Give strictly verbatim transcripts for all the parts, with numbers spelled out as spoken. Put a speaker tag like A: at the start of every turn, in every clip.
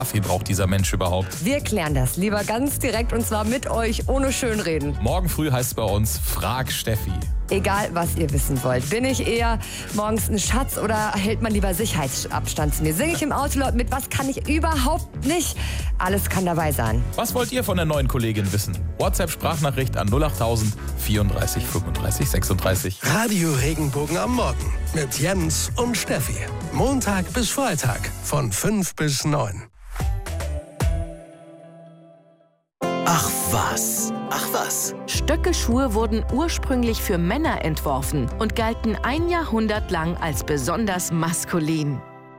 A: Kaffee braucht dieser Mensch überhaupt?
B: Wir klären das lieber ganz direkt und zwar mit euch, ohne Schönreden.
A: Morgen früh heißt es bei uns Frag Steffi.
B: Egal, was ihr wissen wollt. Bin ich eher morgens ein Schatz oder hält man lieber Sicherheitsabstand zu mir? Singe ich im Auto laut mit? Was kann ich überhaupt nicht? Alles kann dabei sein.
A: Was wollt ihr von der neuen Kollegin wissen? WhatsApp-Sprachnachricht an null achttausend vierunddreißig fünfunddreißig sechsunddreißig.
C: Radio Regenbogen am Morgen mit Jens und Steffi. Montag bis Freitag von fünf bis neun.
D: Ach was, ach was.
E: Stöckelschuhe wurden ursprünglich für Männer entworfen und galten ein Jahrhundert lang als besonders maskulin.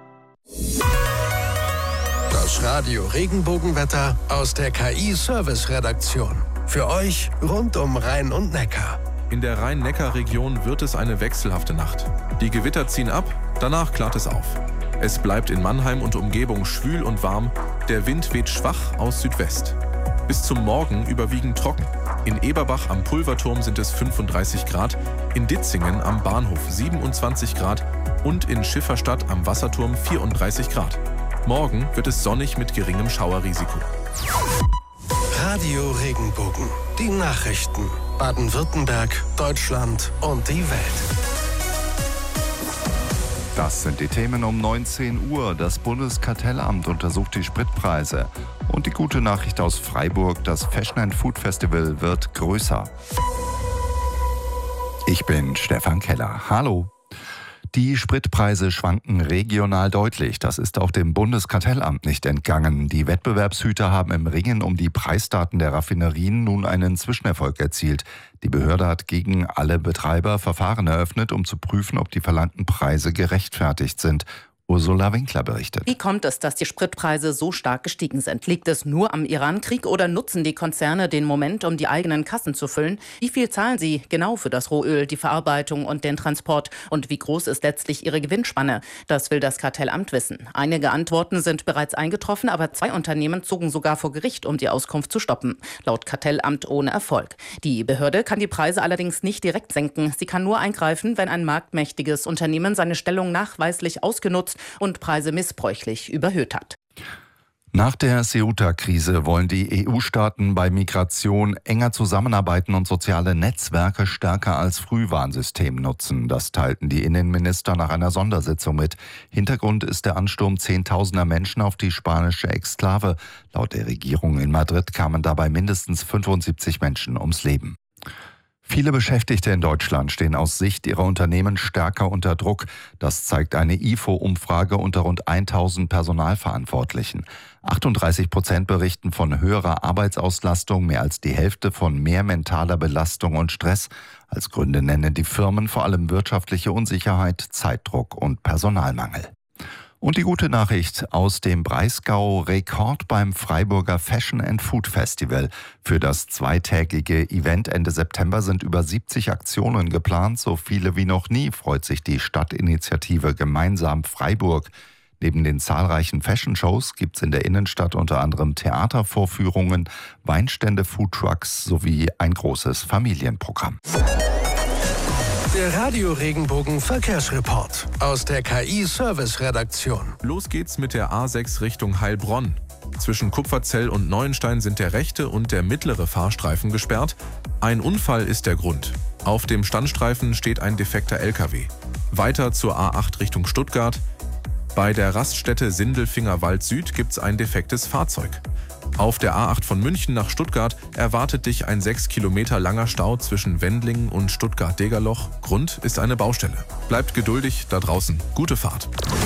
C: Das Radio Regenbogenwetter aus der K I-Service-Redaktion. Für euch rund um Rhein und Neckar.
F: In der Rhein-Neckar-Region wird es eine wechselhafte Nacht. Die Gewitter ziehen ab, danach klart es auf. Es bleibt in Mannheim und Umgebung schwül und warm. Der Wind weht schwach aus Südwest. Bis zum Morgen überwiegend trocken. In Eberbach am Pulverturm sind es fünfunddreißig Grad, in Ditzingen am Bahnhof siebenundzwanzig Grad und in Schifferstadt am Wasserturm vierunddreißig Grad. Morgen wird es sonnig mit geringem Schauerrisiko.
C: Radio Regenbogen. Die Nachrichten. Baden-Württemberg, Deutschland und die Welt.
G: Das sind die Themen um neunzehn Uhr. Das Bundeskartellamt untersucht die Spritpreise. Und die gute Nachricht aus Freiburg, das Fashion and Food Festival wird größer. Ich bin Stefan Keller. Hallo. Die Spritpreise schwanken regional deutlich. Das ist auch dem Bundeskartellamt nicht entgangen. Die Wettbewerbshüter haben im Ringen um die Preisdaten der Raffinerien nun einen Zwischenerfolg erzielt. Die Behörde hat gegen alle Betreiber Verfahren eröffnet, um zu prüfen, ob die verlangten Preise gerechtfertigt sind. Ursula Winkler berichtet.
H: Wie kommt es, dass die Spritpreise so stark gestiegen sind? Liegt es nur am Irankrieg oder nutzen die Konzerne den Moment, um die eigenen Kassen zu füllen? Wie viel zahlen sie genau für das Rohöl, die Verarbeitung und den Transport? Und wie groß ist letztlich ihre Gewinnspanne? Das will das Kartellamt wissen. Einige Antworten sind bereits eingetroffen, aber zwei Unternehmen zogen sogar vor Gericht, um die Auskunft zu stoppen. Laut Kartellamt ohne Erfolg. Die Behörde kann die Preise allerdings nicht direkt senken. Sie kann nur eingreifen, wenn ein marktmächtiges Unternehmen seine Stellung nachweislich ausgenutzt und Preise missbräuchlich überhöht hat.
G: Nach der Ceuta-Krise wollen die E U-Staaten bei Migration enger zusammenarbeiten und soziale Netzwerke stärker als Frühwarnsystem nutzen. Das teilten die Innenminister nach einer Sondersitzung mit. Hintergrund ist der Ansturm zehntausender Menschen auf die spanische Exklave. Laut der Regierung in Madrid kamen dabei mindestens fünfundsiebzig Menschen ums Leben. Viele Beschäftigte in Deutschland stehen aus Sicht ihrer Unternehmen stärker unter Druck. Das zeigt eine I F O-Umfrage unter rund tausend Personalverantwortlichen. achtunddreißig Prozent berichten von höherer Arbeitsauslastung, mehr als die Hälfte von mehr mentaler Belastung und Stress. Als Gründe nennen die Firmen vor allem wirtschaftliche Unsicherheit, Zeitdruck und Personalmangel. Und die gute Nachricht aus dem Breisgau: Rekord beim Freiburger Fashion and Food Festival. Für das zweitägige Event Ende September sind über siebzig Aktionen geplant. So viele wie noch nie, freut sich die Stadtinitiative Gemeinsam Freiburg. Neben den zahlreichen Fashion-Shows gibt es in der Innenstadt unter anderem Theatervorführungen, Weinstände, Foodtrucks sowie ein großes Familienprogramm.
C: Der Radio Regenbogen Verkehrsreport aus der K I-Service-Redaktion.
F: Los geht's mit der A sechs Richtung Heilbronn. Zwischen Kupferzell und Neuenstein sind der rechte und der mittlere Fahrstreifen gesperrt. Ein Unfall ist der Grund. Auf dem Standstreifen steht ein defekter L K W. Weiter zur A acht Richtung Stuttgart. Bei der Raststätte Sindelfingerwald Süd gibt's ein defektes Fahrzeug. Auf der A acht von München nach Stuttgart erwartet dich ein sechs Kilometer langer Stau zwischen Wendlingen und Stuttgart-Degerloch. Grund ist eine Baustelle. Bleibt geduldig da draußen. Gute Fahrt.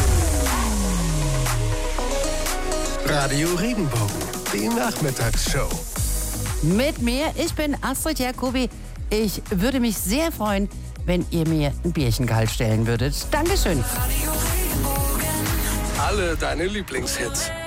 C: Radio Regenbogen, die Nachmittagsshow.
I: Mit mir, ich bin Astrid Jacobi. Ich würde mich sehr freuen, wenn ihr mir ein Bierchen kalt stellen würdet. Dankeschön.
C: Alle deine Lieblingshits.